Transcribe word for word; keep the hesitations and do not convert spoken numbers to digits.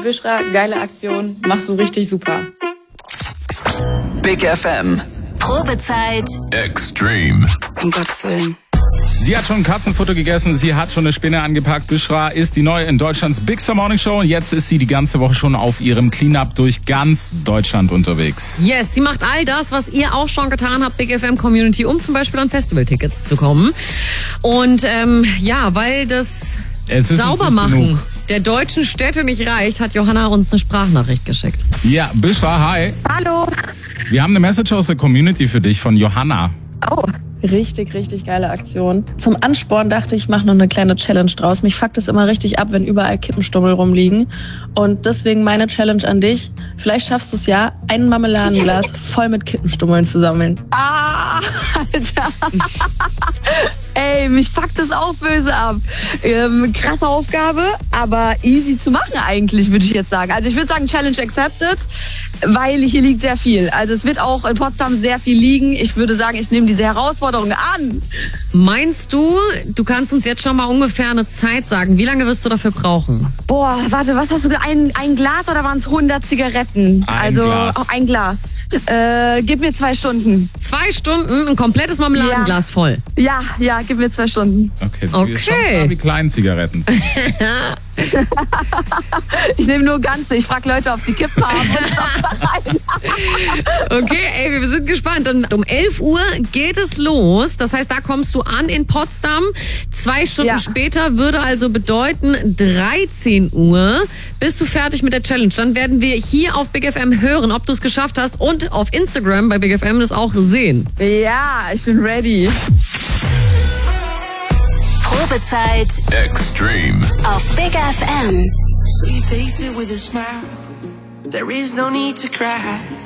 Büşra, geile Aktion, machst du richtig super. Big F M. Probezeit Extreme. Um Gottes Willen. Sie hat schon ein Katzenfutter gegessen, sie hat schon eine Spinne angepackt. Büşra ist die neue in Deutschlands Big Star Morning Show und jetzt ist sie die ganze Woche schon auf ihrem Cleanup durch ganz Deutschland unterwegs. Yes, sie macht all das, was ihr auch schon getan habt, Big F M Community, um zum Beispiel an Festivaltickets zu kommen. Und ähm, ja, weil das Saubermachen der deutschen Städte nicht reicht, hat Johanna uns eine Sprachnachricht geschickt. Ja, Büşra, hi. Hallo. Wir haben eine Message aus der Community für dich von Johanna. Oh. Richtig, richtig geile Aktion. Zum Ansporn dachte ich, ich mache noch eine kleine Challenge draus. Mich fuckt es immer richtig ab, wenn überall Kippenstummel rumliegen. Und deswegen meine Challenge an dich. Vielleicht schaffst du es ja, ein Marmeladenglas voll mit Kippenstummeln zu sammeln. Ah, Alter. Ey, mich fuckt das auch böse ab. Ähm, krasse Aufgabe, aber easy zu machen eigentlich, würde ich jetzt sagen. Also ich würde sagen, Challenge accepted, weil hier liegt sehr viel. Also es wird auch in Potsdam sehr viel liegen. Ich würde sagen, ich nehme diese Herausforderung an. Meinst du, du kannst uns jetzt schon mal ungefähr eine Zeit sagen? Wie lange wirst du dafür brauchen? Boah, warte, was hast du gesagt? Ein, ein Glas oder waren es hundert Zigaretten? Ein also Glas. Auch ein Glas. Äh, gib mir zwei Stunden. Zwei Stunden, ein komplettes Marmeladenglas voll. Ja, ja, gib mir zwei Stunden. Okay, Okay. ist schon klar, wie klein Zigaretten sind. Ich nehme nur ganze. Ich frage Leute, ob sie Kippen haben. Okay, ey, wir sind gespannt. Und um elf Uhr geht es los. Das heißt, da kommst du an in Potsdam. Zwei Stunden Ja. später würde also bedeuten dreizehn Uhr bist du fertig mit der Challenge. Dann werden wir hier auf Big F M hören, ob du es geschafft hast und auf Instagram bei Big F M das auch sehen. Ja, ich bin ready. Probezeit Extreme. auf Big F M. So you face it with a smile. There is no need to cry.